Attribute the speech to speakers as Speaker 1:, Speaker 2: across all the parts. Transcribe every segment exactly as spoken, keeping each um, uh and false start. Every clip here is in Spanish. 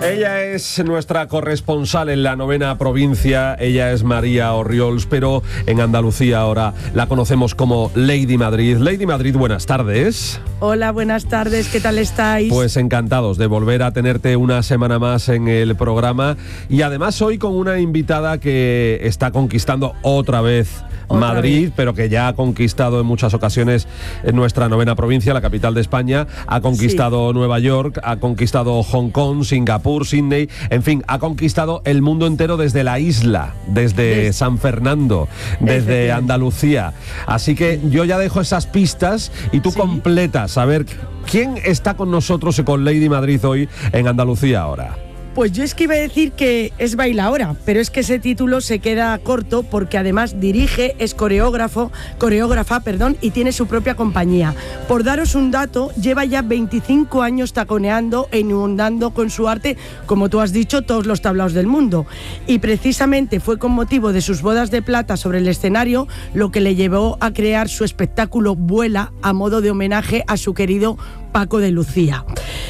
Speaker 1: Ella es nuestra corresponsal en la novena provincia, ella es María Orriols, pero en Andalucía ahora la conocemos como Lady Madrid. Lady Madrid, buenas tardes.
Speaker 2: Hola, buenas tardes, ¿qué tal estáis?
Speaker 1: Pues encantados de volver a tenerte una semana más en el programa y además hoy con una invitada que está conquistando otra vez Otra Madrid, vez. pero que ya ha conquistado en muchas ocasiones en nuestra novena provincia, la capital de España, ha conquistado sí. Nueva York, ha conquistado Hong Kong, Singapur, Sydney, en fin, ha conquistado el mundo entero desde la isla, desde es. San Fernando, desde Andalucía. Así que yo ya dejo esas pistas y tú sí. completas, a ver, ¿quién está con nosotros y con Lady Madrid hoy en Andalucía ahora?
Speaker 2: Pues yo es que iba a decir que es bailaora, pero es que ese título se queda corto porque además dirige, es coreógrafo, coreógrafa, perdón, y tiene su propia compañía. Por daros un dato, lleva ya veinticinco años taconeando e inundando con su arte, como tú has dicho, todos los tablaos del mundo. Y precisamente fue con motivo de sus bodas de plata sobre el escenario lo que le llevó a crear su espectáculo Vuela a modo de homenaje a su querido Paco de Lucía.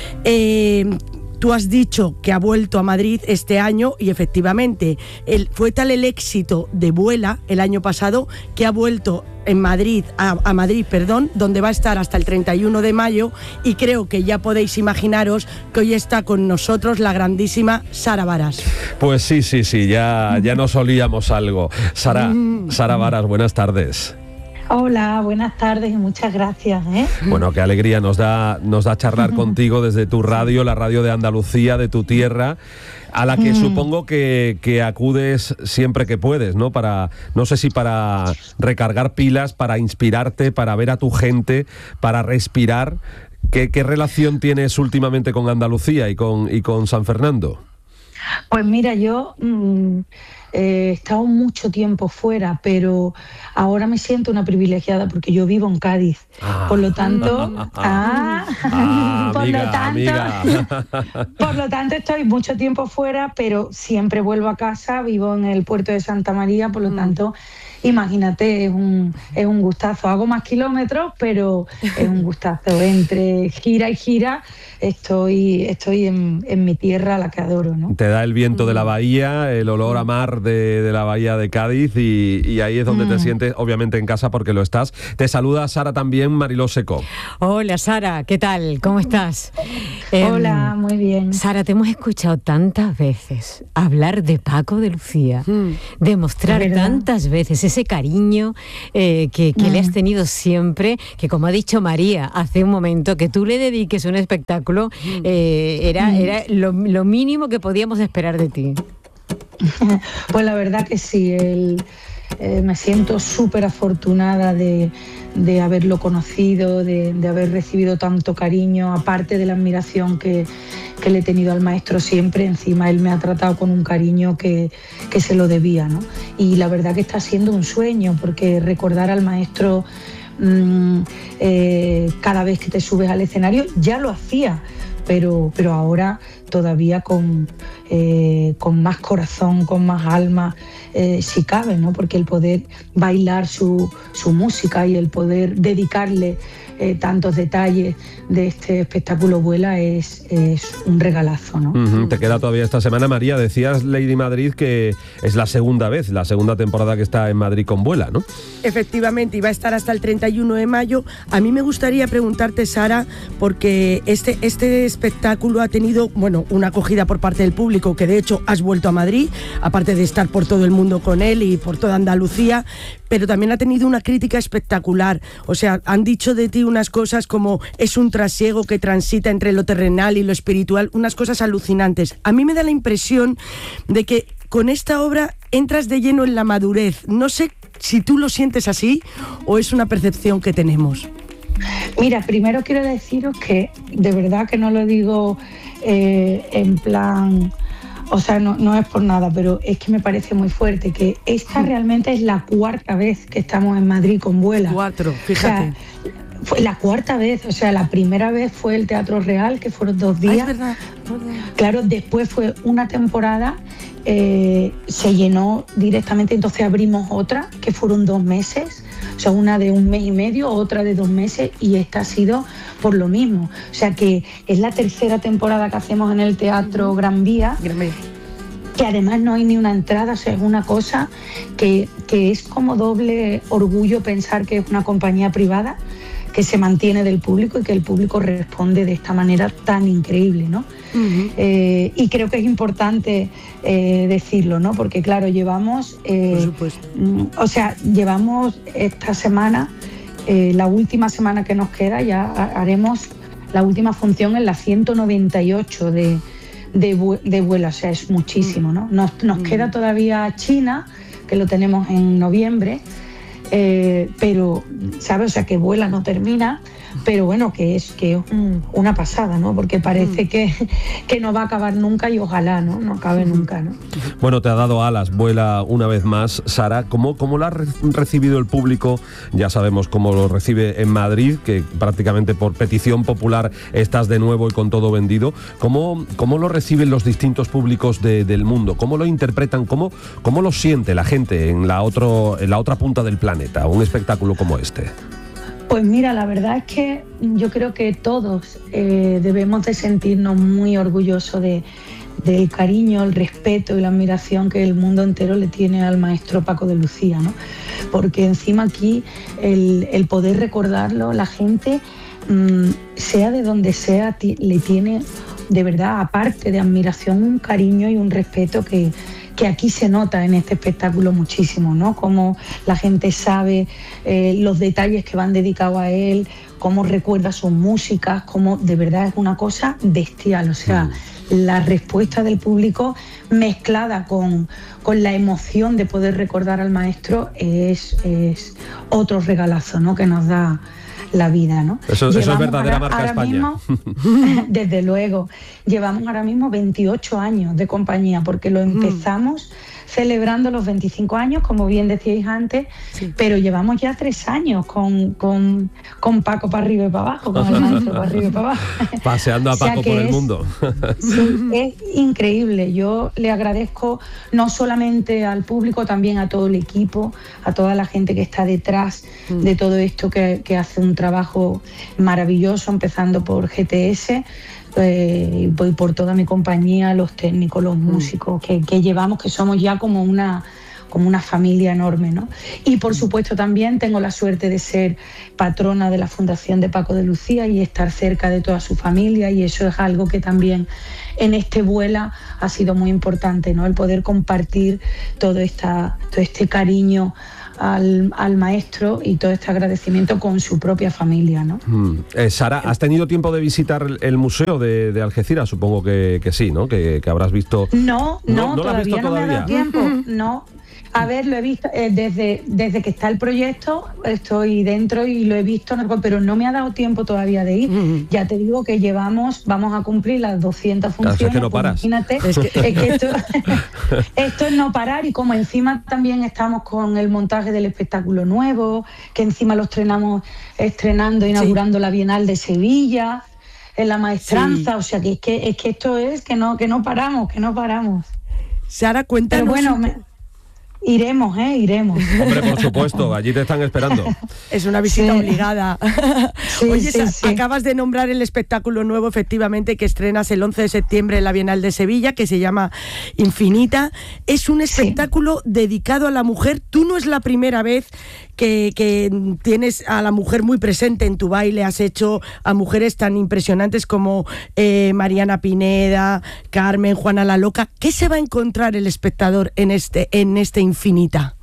Speaker 2: Eh... Tú has dicho que ha vuelto a Madrid este año y efectivamente el, fue tal el éxito de Vuela el año pasado que ha vuelto en Madrid, a, a Madrid, perdón, donde va a estar hasta el treinta y uno de mayo y creo que ya podéis imaginaros que hoy está con nosotros la grandísima Sara Varas.
Speaker 1: Pues sí, sí, sí, ya, ya nos olíamos algo. Sara, Sara Varas, buenas tardes.
Speaker 3: Hola, buenas tardes y muchas gracias. ¿eh?
Speaker 1: Bueno, qué alegría nos da, nos da charlar contigo desde tu radio, la radio de Andalucía, de tu tierra, a la que mm. supongo que, que acudes siempre que puedes, ¿no? Para, no sé si para recargar pilas, para inspirarte, para ver a tu gente, para respirar. ¿Qué, qué relación tienes últimamente con Andalucía y con, y con San Fernando?
Speaker 3: Pues mira, yo mmm, eh, he estado mucho tiempo fuera, pero ahora me siento una privilegiada porque yo vivo en Cádiz. Ah, por lo tanto, ah, ah, ah, por amiga, lo tanto, por lo tanto estoy mucho tiempo fuera, pero siempre vuelvo a casa. Vivo en el puerto de Santa María, por lo mm. tanto, imagínate, es un, es un gustazo. Hago más kilómetros, pero es un gustazo. Entre gira y gira estoy, estoy en, en mi tierra, la que adoro, ¿no?
Speaker 1: Te da el viento de la bahía, el olor a mar de, de la bahía de Cádiz y, y ahí es donde mm. te sientes, obviamente, en casa porque lo estás. Te saluda Sara también, Mariló Secó.
Speaker 4: Hola, Sara, ¿qué tal? ¿Cómo estás?
Speaker 3: Hola, eh, muy bien.
Speaker 4: Sara, te hemos escuchado tantas veces hablar de Paco de Lucía, mm. demostrar tantas veces ese cariño eh, que, que mm. le has tenido siempre, que como ha dicho María hace un momento, que tú le dediques un espectáculo, eh, era, era lo, lo mínimo que podíamos esperar de ti.
Speaker 3: Pues la verdad que sí, el, eh, me siento súper afortunada de, de haberlo conocido, de, de haber recibido tanto cariño, aparte de la admiración que, que le he tenido al maestro siempre. Encima él me ha tratado con un cariño que, que se lo debía, ¿no? Y la verdad que está siendo un sueño, porque recordar al maestro mmm, eh, cada vez que te subes al escenario, ya lo hacía, pero, pero ahora todavía con, eh, con más corazón, con más alma, eh, si cabe, ¿no? Porque el poder bailar su, su música y el poder dedicarle eh, tantos detalles de este espectáculo Vuela es, es un regalazo, ¿no? Uh-huh.
Speaker 1: Te queda todavía esta semana, María. Decías, Lady Madrid, que es la segunda vez, la segunda temporada que está en Madrid con Vuela, ¿no?
Speaker 2: Efectivamente, y va a estar hasta el treinta y uno de mayo. A mí me gustaría preguntarte, Sara, porque este, este espectáculo ha tenido, bueno, una acogida por parte del público, que de hecho has vuelto a Madrid, aparte de estar por todo el mundo con él y por toda Andalucía, pero también ha tenido una crítica espectacular. O sea, han dicho de ti unas cosas como es un trasiego que transita entre lo terrenal y lo espiritual, unas cosas alucinantes. A mí me da la impresión de que con esta obra entras de lleno en la madurez. No sé si tú lo sientes así o es una percepción que tenemos.
Speaker 3: Mira, primero quiero deciros que de verdad que no lo digo eh, en plan... O sea, no, no es por nada, pero es que me parece muy fuerte que esta realmente es la cuarta vez que estamos en Madrid con Vuela.
Speaker 2: Cuatro, fíjate.
Speaker 3: O sea, fue la cuarta vez, o sea, la primera vez fue el Teatro Real, que fueron dos días.
Speaker 2: Ah, es verdad.
Speaker 3: Claro, después fue una temporada, eh, se llenó directamente, entonces abrimos otra, que fueron dos meses. O O sea, una de un mes y medio, otra de dos meses, y esta ha sido por lo mismo. O sea que es la tercera temporada que hacemos en el Teatro Gran Vía, que además no hay ni una entrada, o sea, es una cosa que, que es como doble orgullo pensar que es una compañía privada que se mantiene del público y que el público responde de esta manera tan increíble, ¿no? Uh-huh. Eh, y creo que es importante eh, decirlo, ¿no? Porque claro, llevamos, eh, Por supuesto. o sea, llevamos esta semana, eh, la última semana que nos queda, ya haremos la última función en la ciento noventa y ocho de, de, de vuelo, o sea, es muchísimo, ¿no? Nos, nos uh-huh. queda todavía China, que lo tenemos en noviembre. Eh, pero, ¿sabes? O sea, que vuela, no termina, pero bueno, que es que es un, una pasada, ¿no? Porque parece que, que no va a acabar nunca y ojalá, ¿no? No acabe nunca, ¿no?
Speaker 1: Bueno, te ha dado alas, vuela una vez más. Sara, ¿cómo, cómo lo ha re- recibido el público? Ya sabemos cómo lo recibe en Madrid, que prácticamente por petición popular estás de nuevo y con todo vendido. ¿Cómo, cómo lo reciben los distintos públicos de, del mundo? ¿Cómo lo interpretan? ¿Cómo, cómo lo siente la gente en la, otro, en la otra punta del planeta? Un espectáculo como este.
Speaker 3: Pues mira, la verdad es que yo creo que todos eh, debemos de sentirnos muy orgullosos de, del cariño, el respeto y la admiración que el mundo entero le tiene al maestro Paco de Lucía, ¿no? Porque encima aquí el, el poder recordarlo, la gente, mmm, sea de donde sea, t- le tiene de verdad, aparte de admiración, un cariño y un respeto que que aquí se nota en este espectáculo muchísimo, ¿no? Cómo la gente sabe eh, los detalles que van dedicados a él, cómo recuerda sus músicas, cómo de verdad es una cosa bestial. O sea, mm. la respuesta del público mezclada con, con la emoción de poder recordar al maestro es, es otro regalazo, ¿no? Que nos da la vida, ¿no?
Speaker 1: Eso, eso es verdadera
Speaker 3: ahora,
Speaker 1: marca
Speaker 3: ahora
Speaker 1: España.
Speaker 3: Mismo, desde luego, llevamos ahora mismo veintiocho años de compañía, porque lo empezamos mm. celebrando los veinticinco años, como bien decíais antes, sí. pero llevamos ya tres años con, con, con Paco para arriba y para abajo, con el maestro para arriba y para abajo.
Speaker 1: Paseando a Paco o sea por el
Speaker 3: es,
Speaker 1: mundo.
Speaker 3: Sí, es increíble. Yo le agradezco no solamente al público, también a todo el equipo, a toda la gente que está detrás mm. de todo esto, que, que hace un trabajo maravilloso, empezando por G T S, eh, y voy por toda mi compañía, los técnicos, los músicos que, que llevamos, que somos ya como una, como una familia enorme, ¿no? Y por supuesto también tengo la suerte de ser patrona de la Fundación de Paco de Lucía y estar cerca de toda su familia, y eso es algo que también en este Vuela ha sido muy importante, ¿no? El poder compartir todo, esta, todo este cariño Al, al maestro y todo este agradecimiento con su propia familia, ¿no?
Speaker 1: Mm. Eh, Sara, ¿has tenido tiempo de visitar el museo de, de Algeciras? Supongo que, que sí, ¿no? Que, que habrás visto...
Speaker 3: No, no, no, ¿no todavía,
Speaker 1: visto
Speaker 3: no
Speaker 1: todavía?
Speaker 3: me ha dado tiempo, no. A ver, lo he visto eh, desde, desde que está el proyecto, estoy dentro y lo he visto, pero no me ha dado tiempo todavía de ir. Mm. Ya te digo que llevamos, vamos a cumplir las doscientas funciones.
Speaker 1: Claro, es que no paras.
Speaker 3: Pues imagínate, es que, es que esto, esto es no parar, y como encima también estamos con el montaje del espectáculo nuevo, que encima lo estrenamos, estrenando, inaugurando sí. la Bienal de Sevilla, en la maestranza, sí. o sea que es que, es que esto es que no, que no paramos, que no paramos.
Speaker 2: Sara, cuéntanos.
Speaker 3: Pero bueno, me, Iremos, ¿eh? Iremos.
Speaker 1: Hombre, por supuesto, allí te están esperando.
Speaker 2: Es una visita sí. obligada.
Speaker 3: Sí,
Speaker 2: Oye,
Speaker 3: sí, sí.
Speaker 2: acabas de nombrar el espectáculo nuevo, efectivamente, que estrenas el once de septiembre en la Bienal de Sevilla, que se llama Infinita. Es un espectáculo sí. dedicado a la mujer. Tú no es la primera vez que, que tienes a la mujer muy presente en tu baile. Has hecho a mujeres tan impresionantes como eh, Mariana Pineda, Carmen, Juana la Loca. ¿Qué se va a encontrar el espectador en este, en este Infinita?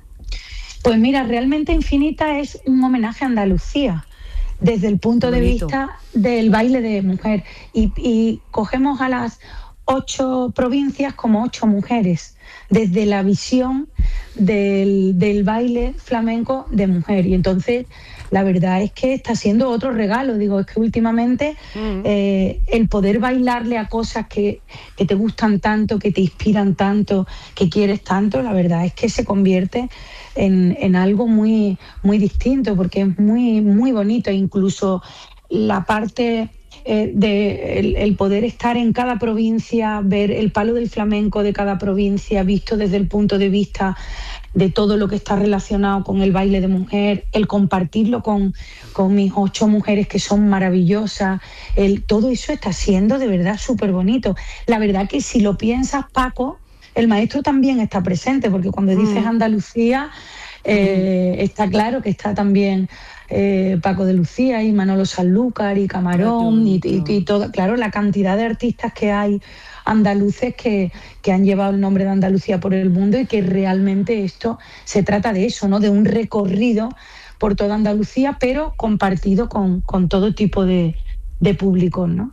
Speaker 3: Pues mira, realmente Infinita es un homenaje a Andalucía, desde el punto de vista del baile de mujer. Y, y cogemos a las ocho provincias como ocho mujeres, desde la visión del, del baile flamenco de mujer. Y entonces la verdad es que está siendo otro regalo. Digo, es que últimamente mm. eh, el poder bailarle a cosas que, que te gustan tanto, que te inspiran tanto, que quieres tanto, la verdad es que se convierte en, en algo muy, muy distinto, porque es muy, muy bonito. Incluso la parte eh, de el, el poder estar en cada provincia, ver el palo del flamenco de cada provincia visto desde el punto de vista de todo lo que está relacionado con el baile de mujer, el compartirlo con, con mis ocho mujeres que son maravillosas, el, todo eso está siendo de verdad súper bonito. La verdad que si lo piensas, Paco, el maestro también está presente, porque cuando dices Andalucía, eh, está claro que está también eh, Paco de Lucía y Manolo Sanlúcar y Camarón y, y, y todo, claro, la cantidad de artistas que hay andaluces que, que han llevado el nombre de Andalucía por el mundo, y que realmente esto se trata de eso, ¿no? De un recorrido por toda Andalucía, pero compartido con, con todo tipo de, de públicos, ¿no?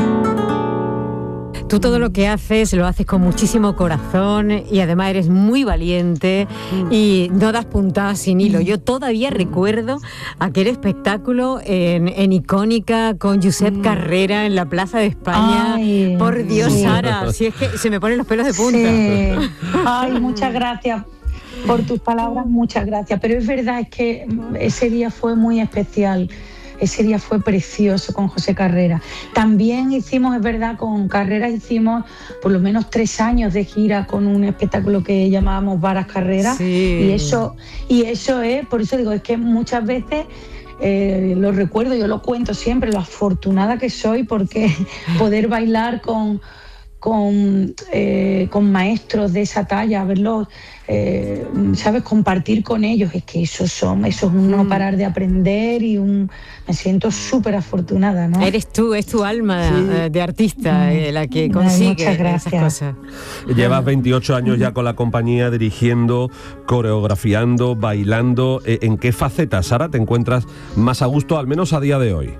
Speaker 4: Tú todo lo que haces lo haces con muchísimo corazón y además eres muy valiente y no das puntadas sin hilo. Yo todavía recuerdo aquel espectáculo en, en Icónica con Josep Carrera en la Plaza de España. Ay, por Dios, sí. Sara, si es que se me ponen los pelos de punta.
Speaker 3: Sí. Ay, muchas gracias por tus palabras, muchas gracias. Pero es verdad, es que ese día fue muy especial. Ese día fue precioso con José Carrera. También hicimos, es verdad, con Carrera hicimos por lo menos tres años de gira con un espectáculo que llamábamos Varas Carrera. Sí. Y eso, y eso es, por eso digo, es que muchas veces eh, lo recuerdo, yo lo cuento siempre, lo afortunada que soy, porque poder bailar con, con, eh, con maestros de esa talla, verlos, eh, ¿sabes? Compartir con ellos, es que eso, son, eso es un no parar de aprender y un... Me siento súper afortunada, ¿no?
Speaker 4: Eres tú, es tu alma sí. de artista eh, la que consigue esas cosas.
Speaker 1: Llevas veintiocho años ya con la compañía, dirigiendo, coreografiando, bailando. ¿En qué faceta, Sara, te encuentras más a gusto, al menos a día de hoy?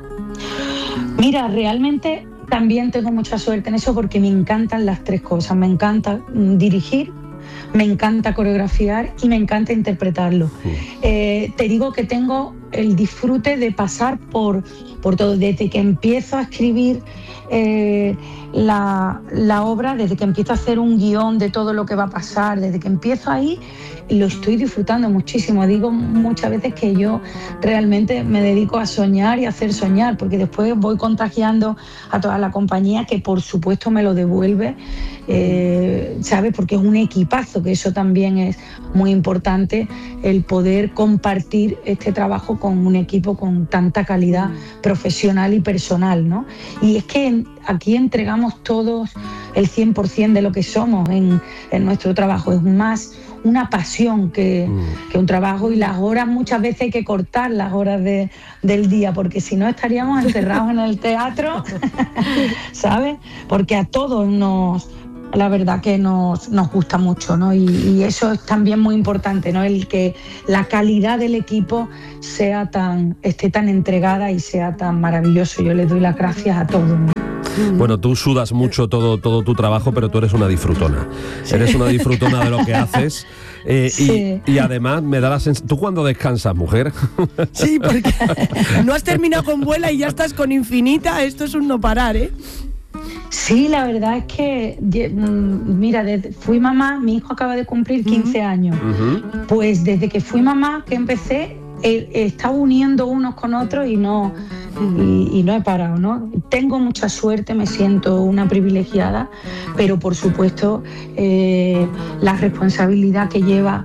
Speaker 3: Mira, realmente también tengo mucha suerte en eso, porque me encantan las tres cosas. Me encanta dirigir, me encanta coreografiar y me encanta interpretarlo. Sí. Eh, te digo que tengo el disfrute de pasar por, por todo, desde que empiezo a escribir eh, la, la obra, desde que empiezo a hacer un guión de todo lo que va a pasar, desde que empiezo ahí, lo estoy disfrutando muchísimo. Digo muchas veces que yo realmente me dedico a soñar y a hacer soñar, porque después voy contagiando a toda la compañía, que por supuesto me lo devuelve, eh, ¿sabes? Porque es un equipazo, que eso también es muy importante, el poder compartir este trabajo con un equipo con tanta calidad profesional y personal, ¿no? Y es que aquí entregamos todos el cien por ciento de lo que somos en, en nuestro trabajo. Es más una pasión que, mm. que un trabajo, y las horas muchas veces hay que cortar las horas de, del día, porque si no estaríamos encerrados en el teatro, ¿sabes? Porque a todos nos... La verdad que nos, nos gusta mucho, ¿no? Y, y eso es también muy importante, ¿no? El que la calidad del equipo sea tan, esté tan entregada y sea tan maravilloso. Yo les doy las gracias a todos, ¿no?
Speaker 1: Bueno, tú sudas mucho todo, todo tu trabajo, pero tú eres una disfrutona. Sí. Eres una disfrutona de lo que haces. Eh, sí. y, y además me da la sensación... ¿Tú cuándo descansas, mujer?
Speaker 2: Sí, porque no has terminado con Vuela y ya estás con Infinita. Esto es un no parar, ¿eh?
Speaker 3: Sí, la verdad es que, mira, desde, fui mamá, mi hijo acaba de cumplir quince uh-huh. años. Uh-huh. Pues desde que fui mamá, que empecé, he, he estado uniendo unos con otros y no, uh-huh. y, y no he parado, ¿no? Tengo mucha suerte, me siento una privilegiada, pero por supuesto eh, la responsabilidad que lleva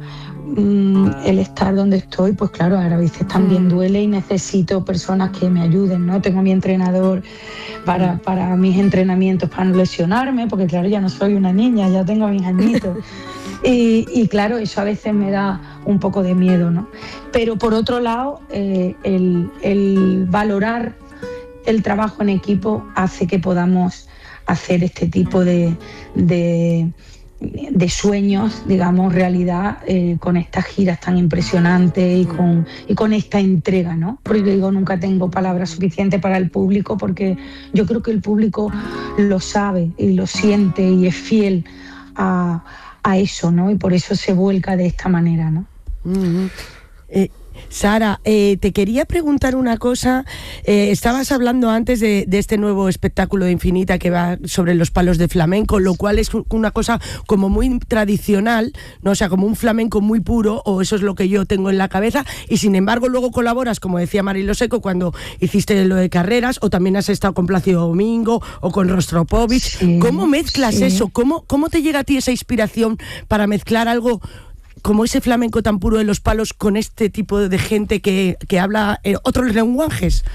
Speaker 3: el estar donde estoy, pues claro, ahora a veces también duele y necesito personas que me ayuden, ¿no? Tengo a mi entrenador para, para mis entrenamientos, para no lesionarme, porque claro, ya no soy una niña, ya tengo mis añitos. Y, y claro, eso a veces me da un poco de miedo, ¿no? Pero por otro lado, eh, el, el valorar el trabajo en equipo hace que podamos hacer este tipo de... de de sueños, digamos, realidad, eh, con estas giras tan impresionantes y con, y con esta entrega, ¿no? Porque digo, nunca tengo palabras suficientes para el público, porque yo creo que el público lo sabe y lo siente y es fiel a, a eso, ¿no? Y por eso se vuelca de esta manera, ¿no?
Speaker 2: Uh-huh. Eh, Sara, eh, te quería preguntar una cosa. Eh, estabas hablando antes de, de este nuevo espectáculo de Infinita que va sobre los palos de flamenco, lo cual es una cosa como muy tradicional, ¿no? O sea, como un flamenco muy puro, o eso es lo que yo tengo en la cabeza, y sin embargo luego colaboras, como decía Marilo Seco, cuando hiciste lo de Carreras, o también has estado con Plácido Domingo o con Rostropovich. Sí, ¿Cómo mezclas sí. eso? ¿Cómo, ¿Cómo te llega a ti esa inspiración para mezclar algo como ese flamenco tan puro de los palos con este tipo de gente que, que habla eh, otros lenguajes?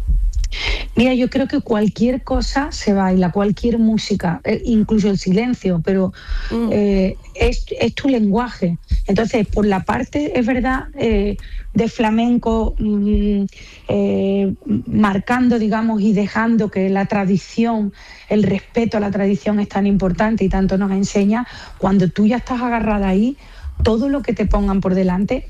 Speaker 3: Mira, yo creo que cualquier cosa se baila, cualquier música, eh, incluso el silencio, pero mm. eh, es, es tu lenguaje. Entonces, por la parte, es verdad, eh, de flamenco, mm, eh, marcando, digamos, y dejando que la tradición, el respeto a la tradición es tan importante y tanto nos enseña, cuando tú ya estás agarrada ahí, todo lo que te pongan por delante,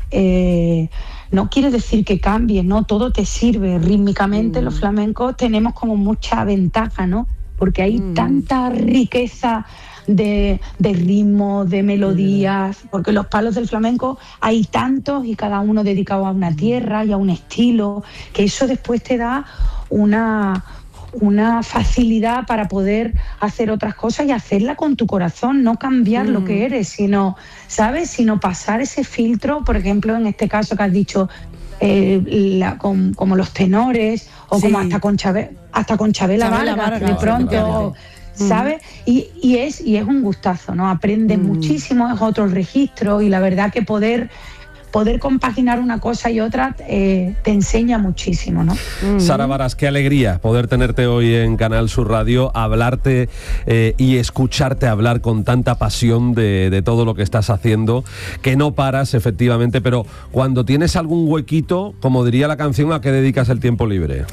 Speaker 3: eh, no quiere decir que cambie, ¿no? Todo te sirve. Rítmicamente mm. los flamencos tenemos como mucha ventaja, ¿no? Porque hay mm. tanta riqueza de, de ritmo, de melodías, mm. porque los palos del flamenco hay tantos y cada uno dedicado a una tierra y a un estilo, que eso después te da una... una facilidad para poder hacer otras cosas y hacerla con tu corazón, no cambiar mm. lo que eres, sino, ¿sabes? Sino pasar ese filtro, por ejemplo, en este caso que has dicho, eh, la, con, como los tenores, o sí. como hasta con Chabela, hasta con Chabela Vargas, Vargas, de pronto, ¿sabes? Mm. Y, y, es, y es un gustazo, ¿no? Aprendes mm. muchísimo, es otro registro, y la verdad que poder... poder compaginar una cosa y otra eh, te enseña muchísimo, ¿no?
Speaker 1: Mm. Sara Varas, qué alegría poder tenerte hoy en Canal Sur Radio, hablarte eh, y escucharte hablar con tanta pasión de, de todo lo que estás haciendo, que no paras, efectivamente, pero cuando tienes algún huequito, como diría la canción, ¿a qué dedicas el tiempo libre?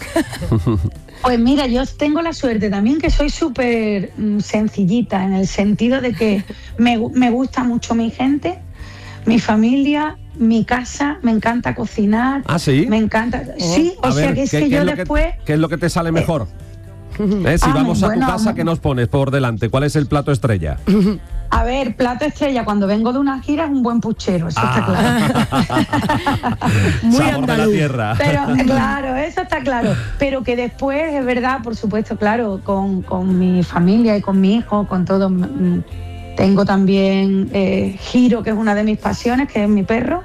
Speaker 3: Pues mira, yo tengo la suerte también que soy súper mm, sencillita, en el sentido de que me, me gusta mucho mi gente, mi familia, mi casa, me encanta cocinar.
Speaker 1: ¿Ah, sí?
Speaker 3: Me encanta. Oh. Sí, o a sea ver, que es que yo después...
Speaker 1: Que, ¿Qué es lo que te sale mejor? Eh, ¿Eh? Si ah, vamos a bueno, tu casa, ¿qué nos pones por delante? ¿Cuál es el plato estrella?
Speaker 3: A ver, plato estrella, cuando vengo de una gira es un buen puchero, eso ah. está claro.
Speaker 1: Muy sabor andaluz. De la tierra.
Speaker 3: Pero, claro, eso está claro. Pero que después, es verdad, por supuesto, claro, con, con mi familia y con mi hijo, con todo... Mm, tengo también eh, Giro, que es una de mis pasiones, que es mi perro.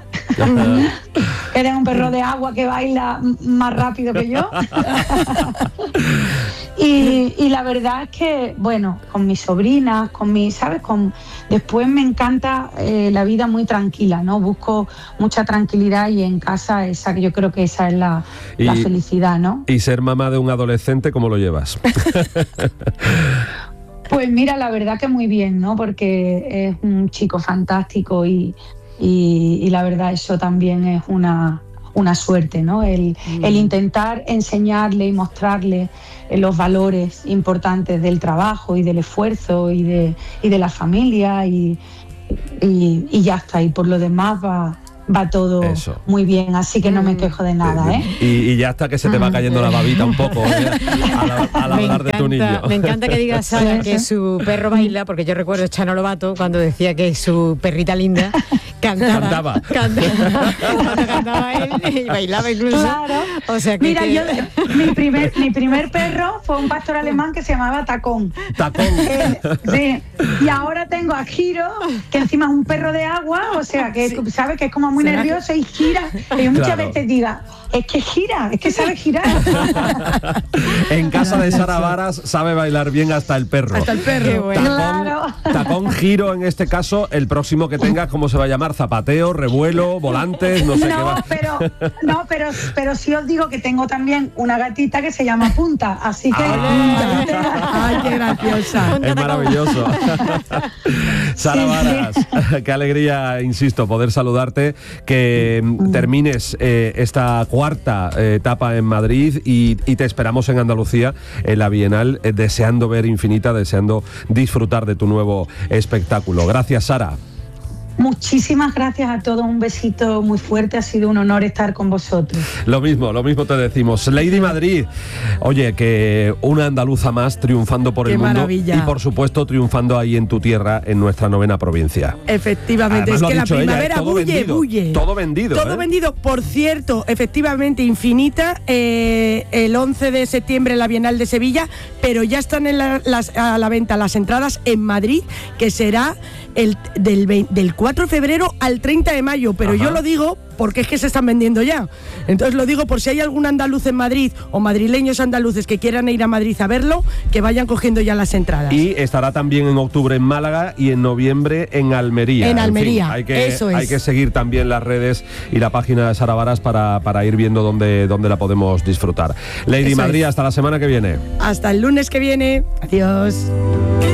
Speaker 3: Que es un perro de agua que baila más rápido que yo. y, y la verdad es que, bueno, con mis sobrinas, con mis, ¿sabes? Con, después me encanta eh, la vida muy tranquila, ¿no? Busco mucha tranquilidad y en casa esa, yo creo que esa es la, y, la felicidad, ¿no?
Speaker 1: Y ser mamá de un adolescente, ¿cómo lo llevas?
Speaker 3: Pues mira, la verdad que muy bien, ¿no? Porque es un chico fantástico y, y, y la verdad eso también es una, una suerte, ¿no? El, mm. el intentar enseñarle y mostrarle los valores importantes del trabajo y del esfuerzo y de, y de la familia y, y, y ya está. Y por lo demás va... va todo eso. Muy bien, así que no me quejo de nada, ¿eh?
Speaker 1: Y, y ya hasta que se te va cayendo la babita un poco, ¿eh? Al, al hablar
Speaker 4: encanta,
Speaker 1: de tu niño.
Speaker 4: Me encanta que digas, Sara, que su perro baila, porque yo recuerdo a Chano Lobato cuando decía que su perrita linda cantaba.
Speaker 1: Cantaba.
Speaker 4: Cantaba. Cuando cantaba él y bailaba incluso.
Speaker 3: Claro.
Speaker 4: O sea que
Speaker 3: Mira,
Speaker 4: que...
Speaker 3: yo, mi, primer, mi primer perro fue un pastor alemán que se llamaba Tacón.
Speaker 1: Tacón.
Speaker 3: Eh, sí. Y ahora tengo a Giro, que encima es un perro de agua, o sea, que sí. ¿sabes? Que es como muy nervioso y gira. Y yo muchas claro. veces diga, es que gira, es que sabe girar.
Speaker 1: En casa de Sara Varas sabe bailar bien hasta el perro.
Speaker 2: Hasta el perro.
Speaker 1: Tacón,
Speaker 3: claro.
Speaker 1: Tacón, Giro, en este caso, el próximo que tengas, ¿cómo se va a llamar? Zapateo, revuelo, volantes, no sé
Speaker 3: no,
Speaker 1: qué va.
Speaker 3: Pero, no, pero, pero sí os digo que tengo también una gatita que se llama Punta, así que...
Speaker 1: Ah.
Speaker 2: Ay, qué graciosa.
Speaker 1: Es maravilloso. Sara sí, Varas, sí. Qué alegría, insisto, poder saludarte, que mm. termines eh, esta cuarta eh, etapa en Madrid y, y te esperamos en Andalucía, en la Bienal, eh, deseando ver Infinita, deseando disfrutar de tu nuevo espectáculo. Gracias, Sara.
Speaker 3: Muchísimas gracias a todos, un besito muy fuerte, ha sido un honor estar con vosotros.
Speaker 1: Lo mismo, lo mismo te decimos. Lady Madrid, oye, que una andaluza más triunfando por
Speaker 2: Qué
Speaker 1: el mundo
Speaker 2: maravilla.
Speaker 1: y por supuesto triunfando ahí en tu tierra, en nuestra novena provincia.
Speaker 2: Efectivamente,
Speaker 1: Además,
Speaker 2: es
Speaker 1: lo
Speaker 2: que
Speaker 1: ha
Speaker 2: la
Speaker 1: dicho ella,
Speaker 2: primavera
Speaker 1: ¿eh? Todo
Speaker 2: bulle,
Speaker 1: vendido,
Speaker 2: bulle.
Speaker 1: todo vendido,
Speaker 2: Todo
Speaker 1: ¿eh?
Speaker 2: vendido. Por cierto, efectivamente, Infinita, eh, el once de septiembre en la Bienal de Sevilla, pero ya están en la, las, a la venta las entradas en Madrid, que será el del, veinte, del cuatro de febrero al treinta de mayo, pero
Speaker 1: Ajá.
Speaker 2: yo lo digo porque es que se están vendiendo ya. Entonces lo digo por si hay algún andaluz en Madrid o madrileños andaluces que quieran ir a Madrid a verlo, que vayan cogiendo ya las entradas.
Speaker 1: Y estará también en octubre en Málaga y en noviembre en Almería.
Speaker 2: En Almería,
Speaker 1: fin, hay que,
Speaker 2: eso es.
Speaker 1: Hay que seguir también las redes y la página de Sara Varas para, para ir viendo dónde, dónde la podemos disfrutar. Lady
Speaker 2: Eso
Speaker 1: Madrid,
Speaker 2: es.
Speaker 1: hasta la semana que viene.
Speaker 2: Hasta el lunes que viene. Adiós.